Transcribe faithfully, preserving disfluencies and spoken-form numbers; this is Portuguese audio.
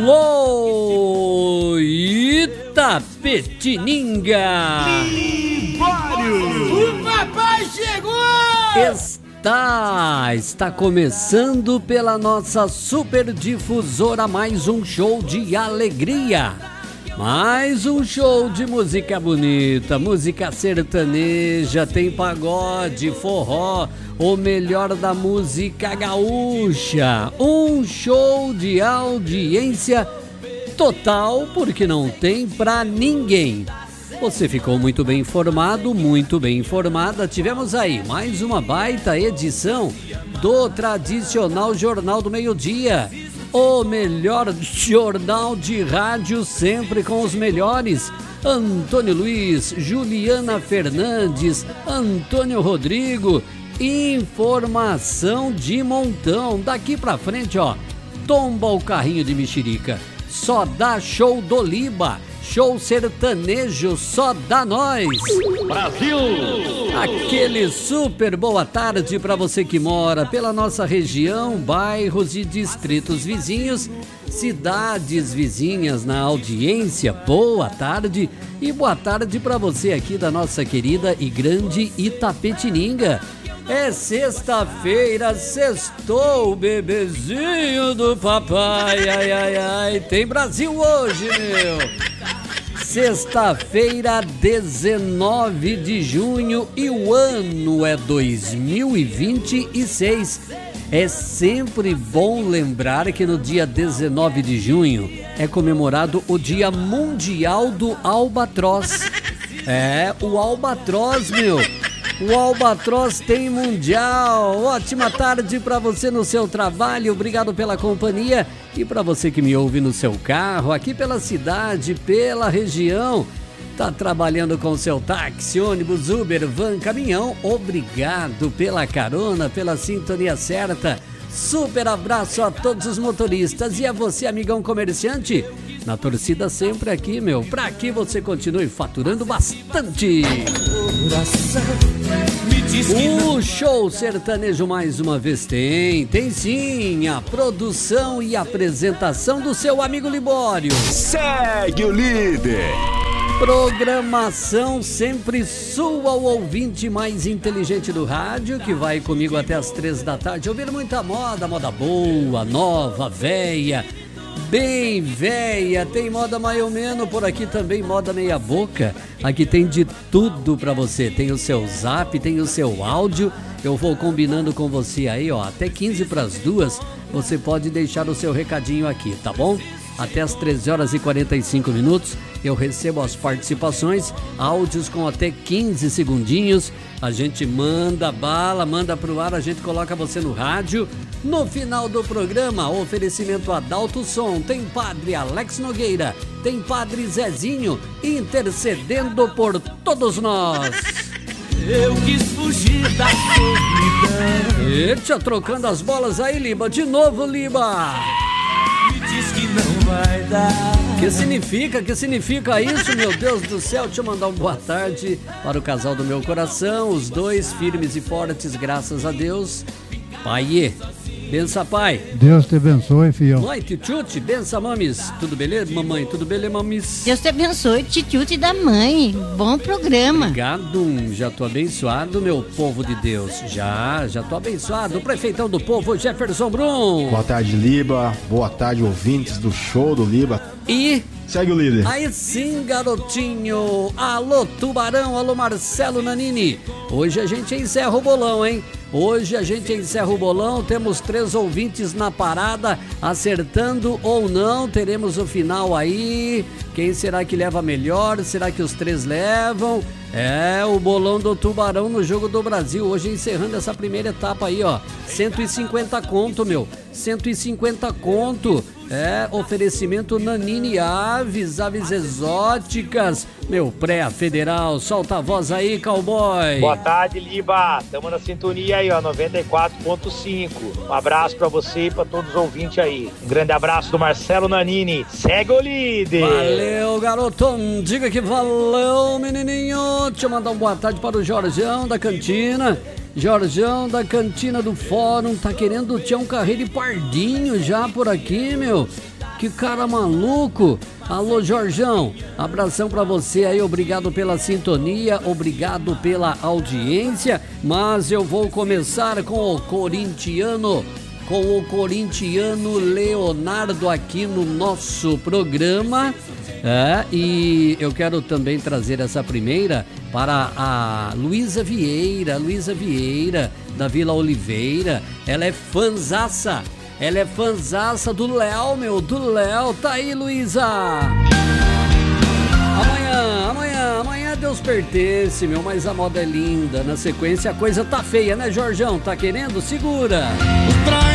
Alô, Itapetininga! Libório! O papai chegou! Está, está começando pela nossa super difusora mais um show de alegria. Mais um show de música bonita, música sertaneja, tem pagode, forró, o melhor da música gaúcha. Um show de audiência total, porque não tem pra ninguém. Você ficou muito bem informado, muito bem informada. Tivemos aí mais uma baita edição do tradicional Jornal do Meio-Dia. O melhor jornal de rádio, sempre com os melhores. Antônio Luiz, Juliana Fernandes, Antônio Rodrigo. Informação de montão. Daqui pra frente, ó, tomba o carrinho de mexerica. Só dá show do Liba. Show sertanejo só dá nós. Brasil! Aquele super boa tarde para você que mora pela nossa região, bairros e distritos vizinhos, cidades vizinhas na audiência. Boa tarde e boa tarde para você aqui da nossa querida e grande Itapetininga. É sexta-feira, sextou, bebezinho do papai, ai, ai, ai, tem Brasil hoje, meu. Sexta-feira, dezenove de junho e o ano é dois mil e vinte e seis. É sempre bom lembrar que no dia dezenove de junho é comemorado o Dia Mundial do Albatroz. É, o Albatroz, meu. O Albatroz tem mundial. Ótima tarde para você no seu trabalho. Obrigado pela companhia. E para você que me ouve no seu carro, aqui pela cidade, pela região, tá trabalhando com seu táxi, ônibus, Uber, van, caminhão. Obrigado pela carona, pela sintonia certa. Super abraço a todos os motoristas e a você, amigão comerciante. Na torcida sempre aqui, meu, pra que você continue faturando bastante. O show sertanejo mais uma vez tem, tem sim, a produção e apresentação do seu amigo Libório. Segue o líder. Programação sempre sua, o ouvinte mais inteligente do rádio, que vai comigo até as três da tarde, ouvir muita moda, moda boa, nova, véia, bem véia, tem moda mais ou menos por aqui também, moda meia boca. Aqui tem de tudo pra você, tem o seu zap, tem o seu áudio, eu vou combinando com você aí, ó, até quinze para as duas, você pode deixar o seu recadinho aqui, tá bom? Até as treze horas e quarenta e cinco minutos, eu recebo as participações, áudios com até quinze segundinhos, a gente manda bala, manda pro ar, a gente coloca você no rádio. No final do programa, oferecimento Adalto Som, tem Padre Alex Nogueira, tem Padre Zezinho, intercedendo por todos nós. Eu quis fugir da solidão. Eita, trocando as bolas aí, Liba, de novo, Liba. Diz que não vai dar. Que significa, que significa isso, meu Deus do céu? Deixa eu mandar uma boa tarde para o casal do meu coração, os dois firmes e fortes, graças a Deus. Paiê, bença pai. Deus te abençoe, fiel. Mãe, tchutchuti, bença mamis. Tudo beleza, mamãe? Tudo beleza, mamis? Deus te abençoe, tchutchuti da mãe. Bom programa. Obrigado, já tô abençoado, meu povo de Deus. Já, já tô abençoado. O prefeitão do povo, Jefferson Brum. Boa tarde, Liba. Boa tarde, ouvintes do show do Liba. E... segue o líder. Aí sim, garotinho. Alô, Tubarão. Alô, Marcelo Nanini. Hoje a gente encerra o bolão, hein? Hoje a gente encerra o bolão. Temos três ouvintes na parada, acertando ou não. Teremos o final aí. Quem será que leva melhor? Será que os três levam? É, o bolão do Tubarão no Jogo do Brasil. Hoje encerrando essa primeira etapa aí, ó. cento e cinquenta conto, meu. cento e cinquenta conto. É, oferecimento Nanini Aves, aves exóticas. Meu, pré-federal, solta a voz aí, cowboy. Boa tarde, Liba. Tamo na sintonia aí, ó, noventa e quatro ponto cinco. Um abraço pra você e pra todos os ouvintes aí. Um grande abraço do Marcelo Nanini. Segue o líder. Valeu, garotão. Diga que valeu, menininho. Deixa eu mandar uma boa tarde para o Jorjão da Cantina. Jorjão da Cantina do Fórum, tá querendo o Tião Carreiro e Pardinho já por aqui, meu. Que cara maluco. Alô, Jorjão, abração pra você aí, obrigado pela sintonia, obrigado pela audiência, mas eu vou começar com o corintiano, com o corintiano Leonardo aqui no nosso programa, é, e eu quero também trazer essa primeira para a Luísa Vieira, Luísa Vieira, da Vila Oliveira, ela é fanzaça. Ela é fanzaça do Léo, meu, do Léo. Tá aí, Luísa. Amanhã, amanhã, amanhã Deus pertence, meu, mas a moda é linda. Na sequência a coisa tá feia, né, Jorjão? Tá querendo? Segura.